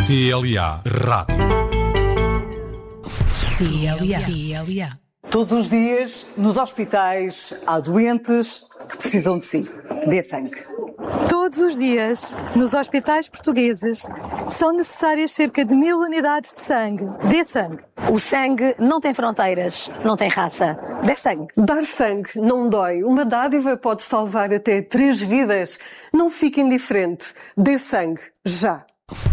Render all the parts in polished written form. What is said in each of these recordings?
TLA Rádio. TLA. Todos os dias, nos hospitais, há doentes que precisam de si. Dê sangue. Todos os dias, nos hospitais portugueses, são necessárias cerca de 1000 unidades de sangue. Dê sangue. O sangue não tem fronteiras, não tem raça. Dê sangue. Dar sangue não dói. Uma dádiva pode salvar até 3 vidas. Não fique indiferente. Dê sangue, já.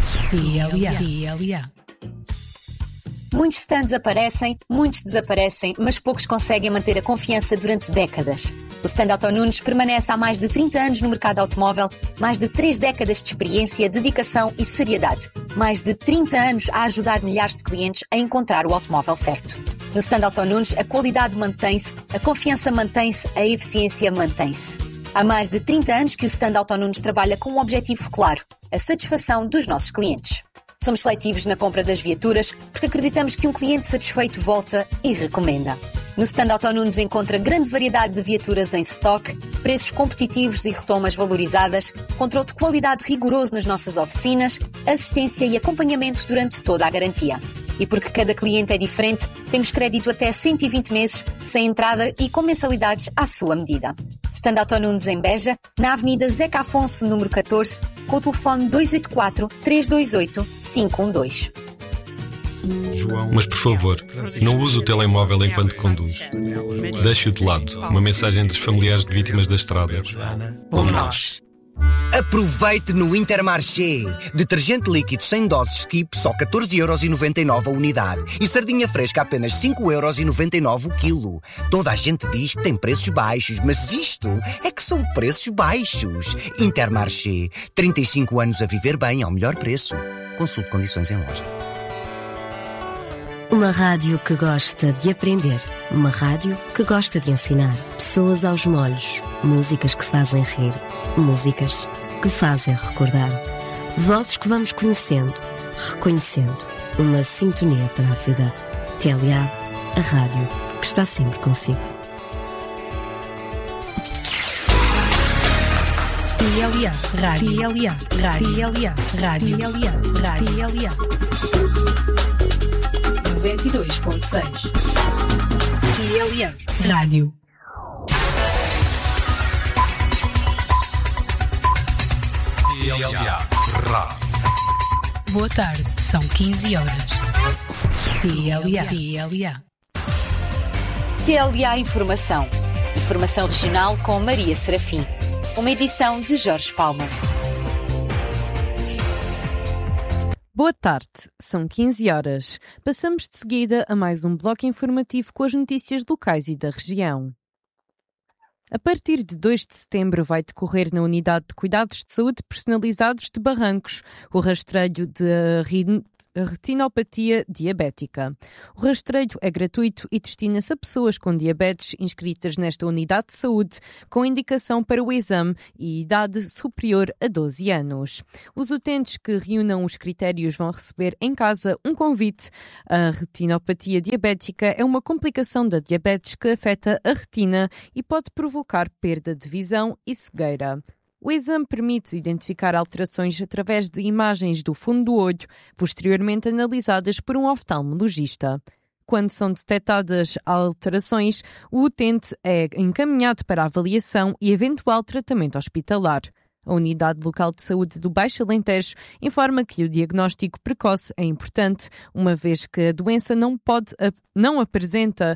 TLA. Muitos stands aparecem, muitos desaparecem, mas poucos conseguem manter a confiança durante décadas. O stand Auto Nunes permanece há mais de 30 anos no mercado automóvel, mais de 3 décadas de experiência, dedicação e seriedade. Mais de 30 anos a ajudar milhares de clientes a encontrar o automóvel certo. No stand Auto Nunes, a qualidade mantém-se, a confiança mantém-se, a eficiência mantém-se. Há mais de 30 anos que o stand Auto Nunes trabalha com um objetivo claro: a satisfação dos nossos clientes. Somos seletivos na compra das viaturas porque acreditamos que um cliente satisfeito volta e recomenda. No stand Auto Nunes encontra grande variedade de viaturas em stock, preços competitivos e retomas valorizadas, controle de qualidade rigoroso nas nossas oficinas, assistência e acompanhamento durante toda a garantia. E porque cada cliente é diferente, temos crédito até 120 meses, sem entrada e com mensalidades à sua medida. Stand Auto Nunes em Beja, na Avenida Zeca Afonso, número 14, com o telefone 284-328-512. Mas, por favor, não use o telemóvel enquanto conduz. Deixe-o de lado. Uma mensagem dos familiares de vítimas da estrada. Como nós. Aproveite no Intermarché. Detergente líquido 100 doses Skip, só 14,99€ a unidade. E sardinha fresca, apenas 5,99€ o quilo. Toda a gente diz que tem preços baixos, mas isto é que são preços baixos. Intermarché. 35 anos a viver bem ao melhor preço. Consulte condições em loja. Uma rádio que gosta de aprender. Uma rádio que gosta de ensinar. Pessoas aos molhos. Músicas que fazem rir. Músicas que fazem recordar. Vozes que vamos conhecendo, reconhecendo. Uma sintonia para a vida. TLA, a rádio que está sempre consigo. TLA Rádio. TLA Rádio. 92.6. TLA Rádio. TLA Rádio. Boa tarde, são 15 horas. TLA. TLA Informação. Informação regional com Maria Serafim. Uma edição de Jorge Palma. Boa tarde, são 15 horas. Passamos de seguida a mais um bloco informativo com as notícias locais e da região. A partir de 2 de setembro vai decorrer na Unidade de Cuidados de Saúde Personalizados de Barrancos o rastreio de retinopatia diabética. O rastreio é gratuito e destina-se a pessoas com diabetes inscritas nesta unidade de saúde com indicação para o exame e idade superior a 12 anos. Os utentes que reúnam os critérios vão receber em casa um convite. A retinopatia diabética é uma complicação da diabetes que afeta a retina e pode provocar perda de visão e cegueira. O exame permite identificar alterações através de imagens do fundo do olho, posteriormente analisadas por um oftalmologista. Quando são detectadas alterações, o utente é encaminhado para avaliação e eventual tratamento hospitalar. A Unidade Local de Saúde do Baixo Alentejo informa que o diagnóstico precoce é importante, uma vez que a doença pode não apresentar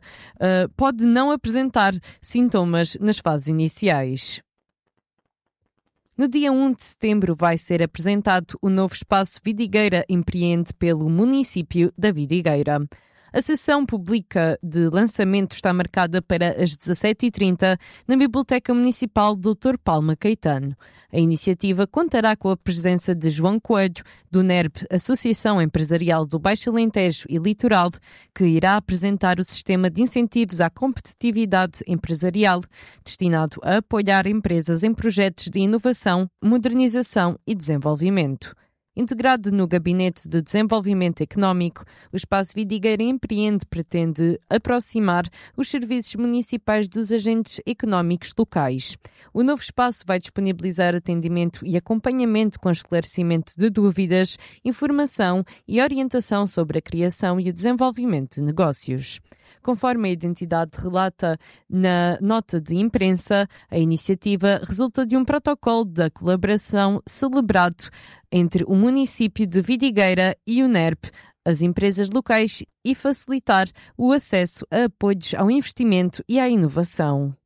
sintomas nas fases iniciais. No dia 1 de setembro vai ser apresentado o novo espaço Vidigueira Empreende pelo município da Vidigueira. A sessão pública de lançamento está marcada para as 17h30 na Biblioteca Municipal Dr. Palma Caetano. A iniciativa contará com a presença de João Coelho, do NERB, Associação Empresarial do Baixo Alentejo e Litoral, que irá apresentar o sistema de incentivos à competitividade empresarial, destinado a apoiar empresas em projetos de inovação, modernização e desenvolvimento. Integrado no Gabinete de Desenvolvimento Económico, o Espaço Vidigueira Empreende pretende aproximar os serviços municipais dos agentes económicos locais. O novo espaço vai disponibilizar atendimento e acompanhamento com esclarecimento de dúvidas, informação e orientação sobre a criação e o desenvolvimento de negócios. Conforme a identidade relata na nota de imprensa, a iniciativa resulta de um protocolo de colaboração celebrado entre o município de Vidigueira e o NERP, as empresas locais, e facilitar o acesso a apoios ao investimento e à inovação.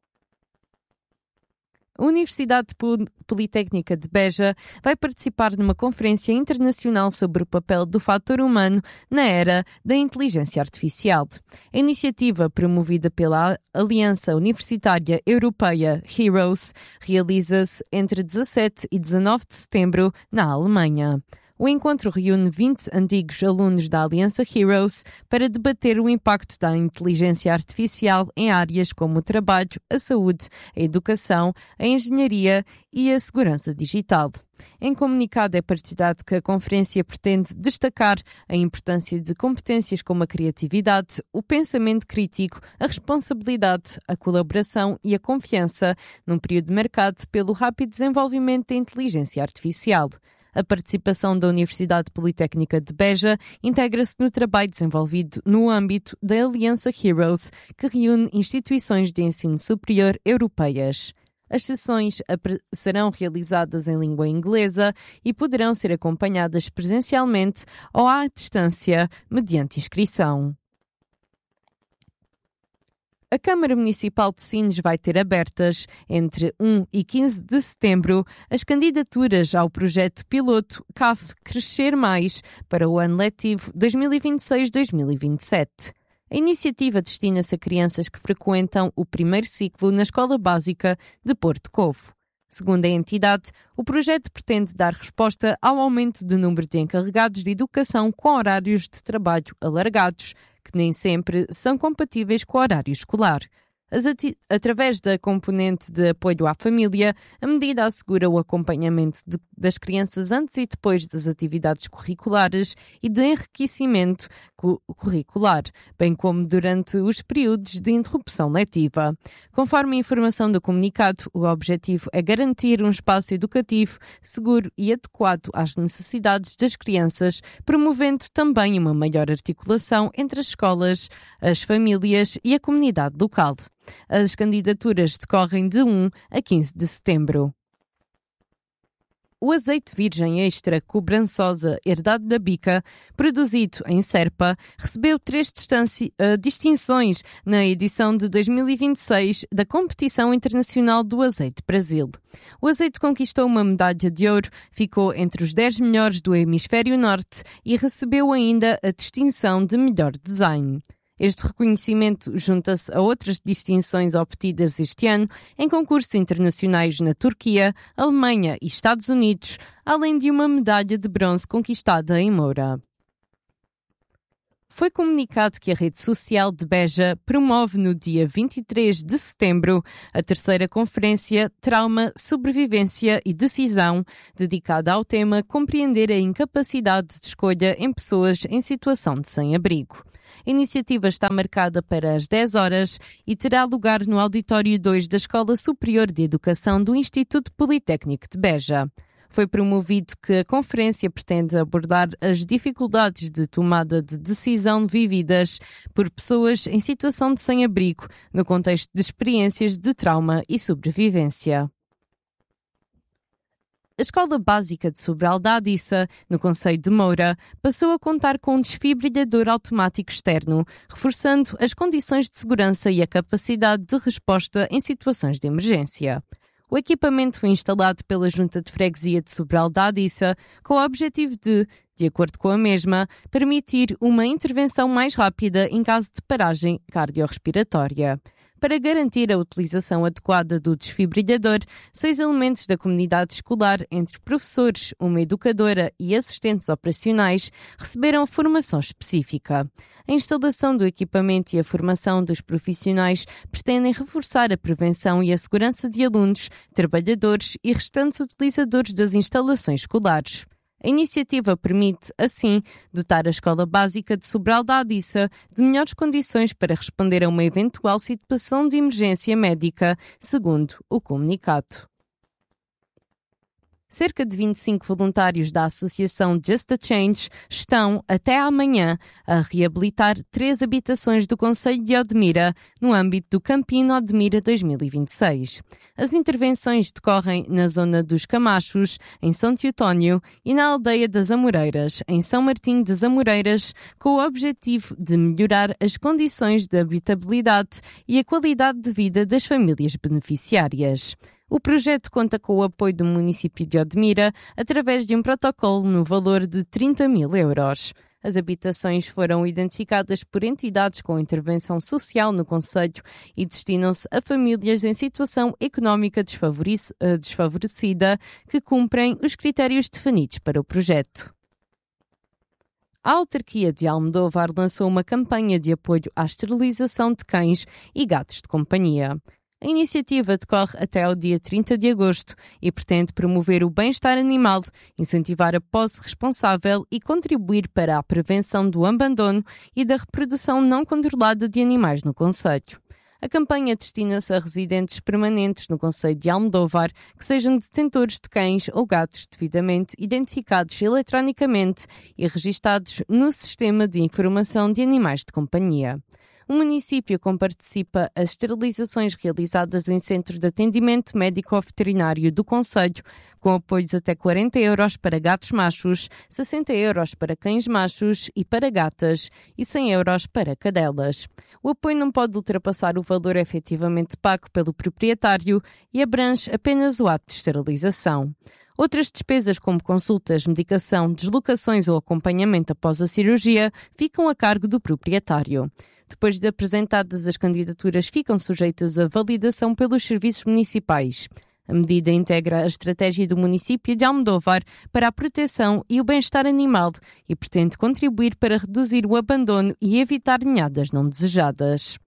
A Universidade Politécnica de Beja vai participar numa conferência internacional sobre o papel do fator humano na era da inteligência artificial. A iniciativa, promovida pela Aliança Universitária Europeia HEROES, realiza-se entre 17 e 19 de setembro na Alemanha. O encontro reúne 20 antigos alunos da Aliança HEROES para debater o impacto da inteligência artificial em áreas como o trabalho, a saúde, a educação, a engenharia e a segurança digital. Em comunicado é partilhado que a conferência pretende destacar a importância de competências como a criatividade, o pensamento crítico, a responsabilidade, a colaboração e a confiança, num período marcado pelo rápido desenvolvimento da inteligência artificial. A participação da Universidade Politécnica de Beja integra-se no trabalho desenvolvido no âmbito da Aliança HEROES, que reúne instituições de ensino superior europeias. As sessões serão realizadas em língua inglesa e poderão ser acompanhadas presencialmente ou à distância, mediante inscrição. A Câmara Municipal de Sines vai ter abertas, entre 1 e 15 de setembro, as candidaturas ao projeto piloto CAF Crescer Mais para o ano letivo 2026-2027. A iniciativa destina-se a crianças que frequentam o primeiro ciclo na Escola Básica de Porto Covo. Segundo a entidade, o projeto pretende dar resposta ao aumento do número de encarregados de educação com horários de trabalho alargados, que nem sempre são compatíveis com o horário escolar. Através da componente de apoio à família, a medida assegura o acompanhamento das crianças antes e depois das atividades curriculares e de enriquecimento curricular, bem como durante os períodos de interrupção letiva. Conforme a informação do comunicado, o objetivo é garantir um espaço educativo seguro e adequado às necessidades das crianças, promovendo também uma maior articulação entre as escolas, as famílias e a comunidade local. As candidaturas decorrem de 1 a 15 de setembro. O azeite virgem extra cobrançosa herdado da Bica, produzido em Serpa, recebeu 3 distinções na edição de 2026 da Competição Internacional do Azeite Brasil. O azeite conquistou uma medalha de ouro, ficou entre os 10 melhores do Hemisfério Norte e recebeu ainda a distinção de melhor design. Este reconhecimento junta-se a outras distinções obtidas este ano em concursos internacionais na Turquia, Alemanha e Estados Unidos, além de uma medalha de bronze conquistada em Moura. Foi comunicado que a rede social de Beja promove no dia 23 de setembro a 3ª Conferência Trauma, Sobrevivência e Decisão, dedicada ao tema Compreender a incapacidade de escolha em pessoas em situação de sem-abrigo. A iniciativa está marcada para as 10 horas e terá lugar no Auditório 2 da Escola Superior de Educação do Instituto Politécnico de Beja. Foi promovido que a conferência pretende abordar as dificuldades de tomada de decisão vividas por pessoas em situação de sem-abrigo no contexto de experiências de trauma e sobrevivência. A Escola Básica de Sobral da Adissa, no concelho de Moura, passou a contar com um desfibrilhador automático externo, reforçando as condições de segurança e a capacidade de resposta em situações de emergência. O equipamento foi instalado pela Junta de Freguesia de Sobral da Adissa com o objetivo de acordo com a mesma, permitir uma intervenção mais rápida em caso de paragem cardiorrespiratória. Para garantir a utilização adequada do desfibrilhador, 6 elementos da comunidade escolar, entre professores, uma educadora e assistentes operacionais, receberam formação específica. A instalação do equipamento e a formação dos profissionais pretendem reforçar a prevenção e a segurança de alunos, trabalhadores e restantes utilizadores das instalações escolares. A iniciativa permite, assim, dotar a Escola Básica de Sobral da Adissa de melhores condições para responder a uma eventual situação de emergência médica, segundo o comunicado. Cerca de 25 voluntários da Associação Just a Change estão, até amanhã, a reabilitar 3 habitações do concelho de Odmira, no âmbito do Campino Odmira 2026. As intervenções decorrem na zona dos Camachos, em São Teotónio, e na aldeia das Amoreiras, em São Martinho das Amoreiras, com o objetivo de melhorar as condições de habitabilidade e a qualidade de vida das famílias beneficiárias. O projeto conta com o apoio do município de Odmira através de um protocolo no valor de 30.000 euros. As habitações foram identificadas por entidades com intervenção social no concelho e destinam-se a famílias em situação económica desfavorecida que cumprem os critérios definidos para o projeto. A autarquia de Almodóvar lançou uma campanha de apoio à esterilização de cães e gatos de companhia. A iniciativa decorre até ao dia 30 de agosto e pretende promover o bem-estar animal, incentivar a posse responsável e contribuir para a prevenção do abandono e da reprodução não controlada de animais no concelho. A campanha destina-se a residentes permanentes no concelho de Almodóvar que sejam detentores de cães ou gatos devidamente identificados eletronicamente e registados no Sistema de Informação de Animais de Companhia. O município comparticipa as esterilizações realizadas em centro de atendimento médico-veterinário do concelho, com apoios até 40 euros para gatos machos, 60 euros para cães machos e para gatas e 100 euros para cadelas. O apoio não pode ultrapassar o valor efetivamente pago pelo proprietário e abrange apenas o ato de esterilização. Outras despesas, como consultas, medicação, deslocações ou acompanhamento após a cirurgia, ficam a cargo do proprietário. Depois de apresentadas, as candidaturas ficam sujeitas à validação pelos serviços municipais. A medida integra a estratégia do município de Almodóvar para a proteção e o bem-estar animal e pretende contribuir para reduzir o abandono e evitar ninhadas não desejadas.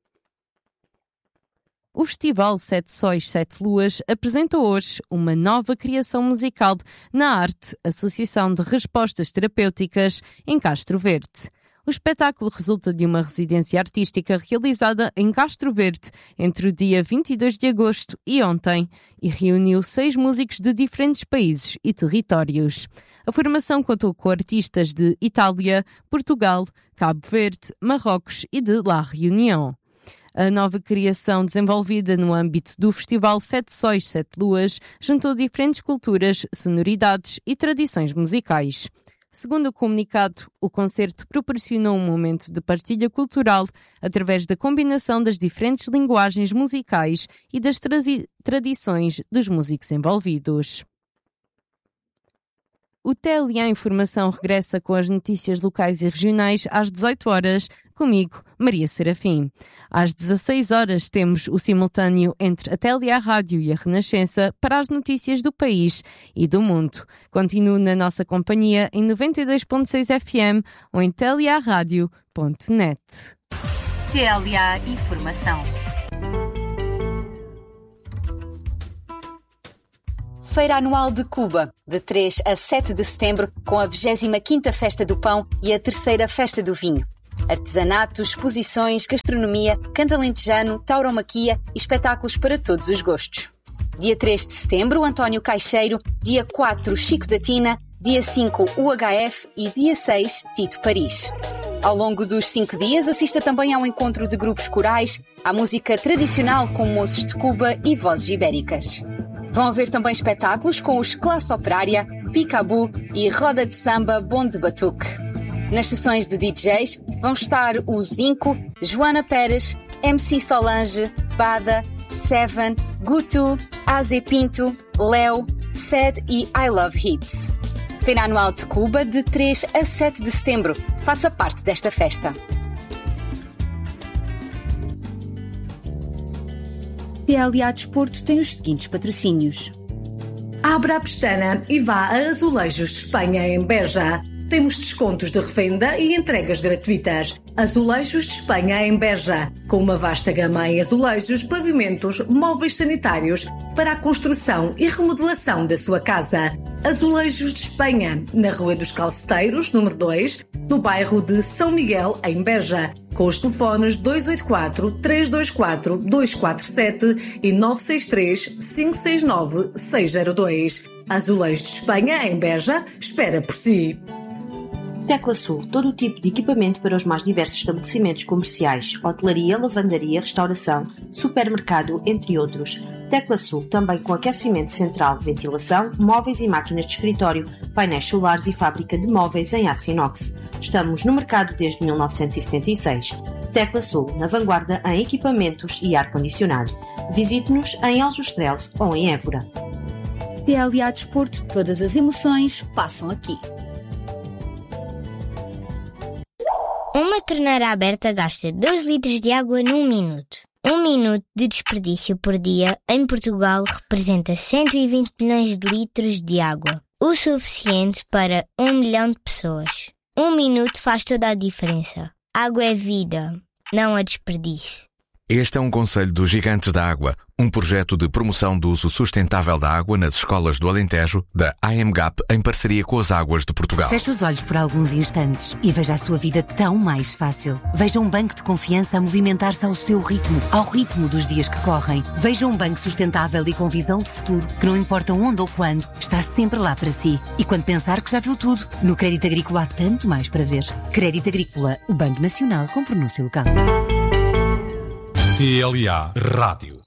O Festival 7 Sóis, 7 Luas apresenta hoje uma nova criação musical na Arte, Associação de Respostas Terapêuticas, em Castro Verde. O espetáculo resulta de uma residência artística realizada em Castro Verde entre o dia 22 de agosto e ontem e reuniu 6 músicos de diferentes países e territórios. A formação contou com artistas de Itália, Portugal, Cabo Verde, Marrocos e de La Reunião. A nova criação, desenvolvida no âmbito do Festival 7 Sóis, 7 Luas, juntou diferentes culturas, sonoridades e tradições musicais. Segundo o comunicado, o concerto proporcionou um momento de partilha cultural através da combinação das diferentes linguagens musicais e das tradições dos músicos envolvidos. O TLA Informação regressa com as notícias locais e regionais às 18 horas, comigo, Maria Serafim. Às 16 horas temos o simultâneo entre a TLA Rádio e a Renascença para as notícias do país e do mundo. Continue na nossa companhia em 92.6 FM ou em tlarádio.net. TLA Informação. Feira Anual de Cuba, de 3 a 7 de setembro, com a 25ª Festa do Pão e a 3ª Festa do Vinho. Artesanato, exposições, gastronomia, canto alentejano, tauromaquia e espetáculos para todos os gostos. Dia 3 de setembro, António Caixeiro. Dia 4, Chico da Tina. Dia 5, UHF. E dia 6, Tito Paris. Ao longo dos 5 dias, assista também ao encontro de grupos corais, à música tradicional com moços de Cuba e vozes ibéricas. Vão haver também espetáculos com os Classe Operária, Picabu e Roda de Samba Bonde de Batuque. Nas sessões de DJs vão estar o Zinco, Joana Pérez, MC Solange, Bada, Seven, Gutu, Aze Pinto, Léo, Sed e I Love Hits. Feira Anual de Cuba de 3 a 7 de setembro. Faça parte desta festa. TLA Desporto tem os seguintes patrocínios. Abra a pestana e vá a Azulejos de Espanha, em Beja. Temos descontos de revenda e entregas gratuitas. Azulejos de Espanha, em Beja, com uma vasta gama em azulejos, pavimentos, móveis sanitários para a construção e remodelação da sua casa. Azulejos de Espanha, na Rua dos Calceteiros, número 2, no bairro de São Miguel, em Beja, com os telefones 284-324-247 e 963-569-602. Azulejos de Espanha, em Beja, espera por si. Tecla Sul, todo o tipo de equipamento para os mais diversos estabelecimentos comerciais, hotelaria, lavandaria, restauração, supermercado, entre outros. Tecla Sul, também com aquecimento central, ventilação, móveis e máquinas de escritório, painéis solares e fábrica de móveis em aço inox. Estamos no mercado desde 1976. Tecla Sul, na vanguarda em equipamentos e ar-condicionado. Visite-nos em Aljustrel ou em Évora. TLA Desporto, todas as emoções passam aqui. Uma torneira aberta gasta 2 litros de água num minuto. 1 minuto de desperdício por dia em Portugal representa 120 milhões de litros de água. O suficiente para 1 milhão de pessoas. 1 minuto faz toda a diferença. Água é vida, não a desperdício. Este é um conselho dos Gigantes da Água, um projeto de promoção do uso sustentável da água nas escolas do Alentejo, da AMGAP, em parceria com as Águas de Portugal. Feche os olhos por alguns instantes e veja a sua vida tão mais fácil. Veja um banco de confiança a movimentar-se ao seu ritmo, ao ritmo dos dias que correm. Veja um banco sustentável e com visão de futuro, que não importa onde ou quando, está sempre lá para si. E quando pensar que já viu tudo, no Crédito Agrícola há tanto mais para ver. Crédito Agrícola, o Banco Nacional com pronúncia local. TLA Rádio.